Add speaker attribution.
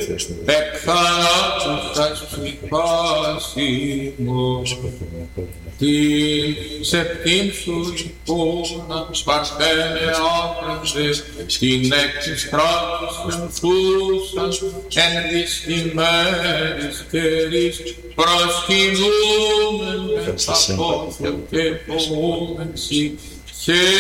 Speaker 1: εκθανάτωσας ψυχάς ημών, την σεπτήν σου εικόνα παρθένε άπρεψε, την εκ της κράτους εμφούσας, εν δυστημέρης καιρής, προσκυνούμεν με τα πόθο και ποούμεν σοι,